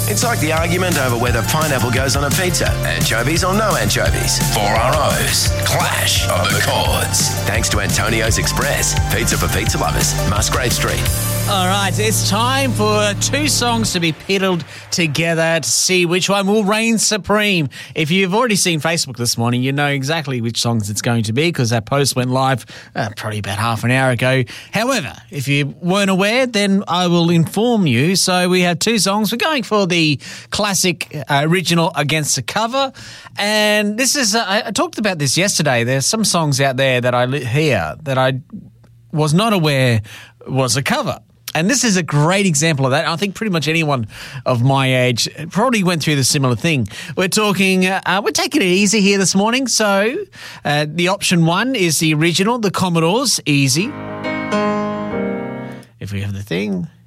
It's like the argument over whether pineapple goes on a pizza, anchovies or no anchovies. 4RO's Clash of the Chords. Thanks to Antonio's Express, pizza for pizza lovers, Musgrave Street. All right, it's time for two songs to be piddled together to see which one will reign supreme. If you've already seen Facebook this morning, you know exactly which songs it's going to be because that post went live probably about half an hour ago. However, if you weren't aware, then I will inform you. So we have two songs. We're going for the classic original against the cover. And this is, I talked about this yesterday. There's some songs out there that I hear that I was not aware was a cover. And this is a great example of that. I think pretty much anyone of my age probably went through the similar thing. We're taking it easy here this morning. So the option one is the original, the Commodores, Easy. If we have the thing.